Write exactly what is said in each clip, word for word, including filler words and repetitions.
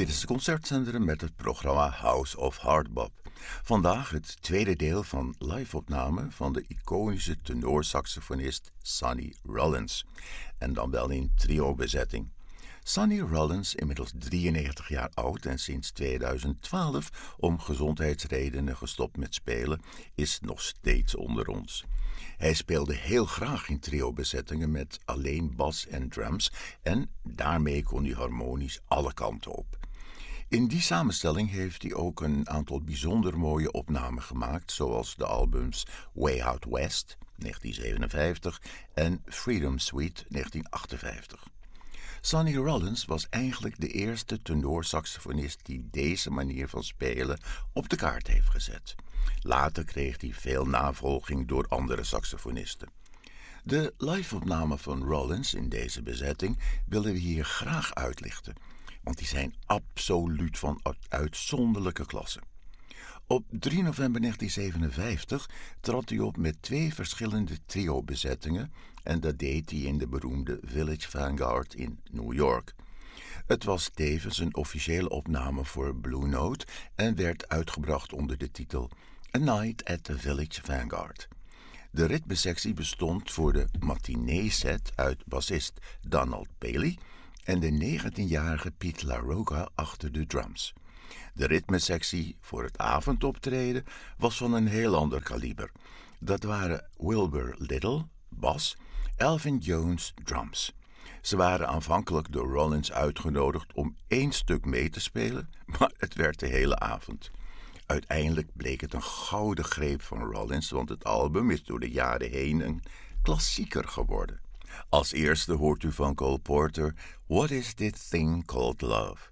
Dit is de concertzender met het programma House of Hardbop. Vandaag het tweede deel van live-opname van de iconische tenorsaxofonist Sonny Rollins. En dan wel in trio-bezetting. Sonny Rollins, inmiddels drieënnegentig jaar oud en sinds tweeduizend twaalf om gezondheidsredenen gestopt met spelen, is nog steeds onder ons. Hij speelde heel graag in trio-bezettingen met alleen bas en drums en daarmee kon hij harmonisch alle kanten op. In die samenstelling heeft hij ook een aantal bijzonder mooie opnamen gemaakt, zoals de albums Way Out West negentien zevenenvijftig en Freedom Suite negentien achtenvijftig. Sonny Rollins was eigenlijk de eerste tenorsaxofonist die deze manier van spelen op de kaart heeft gezet. Later kreeg hij veel navolging door andere saxofonisten. De live-opnamen van Rollins in deze bezetting willen we hier graag uitlichten, want die zijn absoluut van uitzonderlijke klasse. Op drie november negentien zevenenvijftig trad hij op met twee verschillende trio-bezettingen en dat deed hij in de beroemde Village Vanguard in New York. Het was tevens een officiële opname voor Blue Note en werd uitgebracht onder de titel A Night at the Village Vanguard. De ritmesectie bestond voor de matinee-set uit bassist Donald Bailey en de negentienjarige Pete LaRocca achter de drums. De ritmesectie voor het avondoptreden was van een heel ander kaliber. Dat waren Wilbur Little, bas, Elvin Jones, drums. Ze waren aanvankelijk door Rollins uitgenodigd om één stuk mee te spelen, maar het werd de hele avond. Uiteindelijk bleek het een gouden greep van Rollins, want het album is door de jaren heen een klassieker geworden. Als eerste hoort u van Cole Porter What is this thing called love?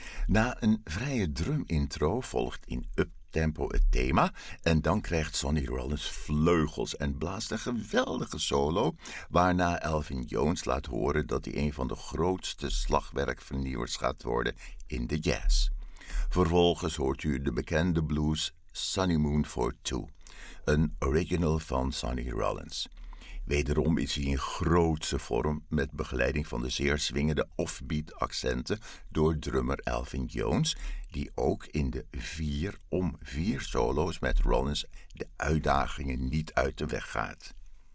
Na een vrije drum-intro volgt in uptempo het thema en dan krijgt Sonny Rollins vleugels en blaast een geweldige solo, waarna Elvin Jones laat horen dat hij een van de grootste slagwerkvernieuwers gaat worden in de jazz. Vervolgens hoort u de bekende blues Sunny Moon for Two, een original van Sonny Rollins. Wederom is hij in grootse vorm met begeleiding van de zeer swingende offbeat accenten door drummer Elvin Jones, die ook in de vier om vier solo's met Rollins de uitdagingen niet uit de weg gaat.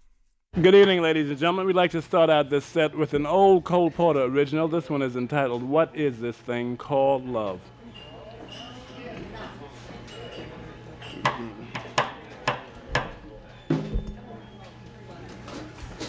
Good evening, ladies and gentlemen. We'd like to start out this set with an old Cole Porter original. This one is entitled What is this thing called love?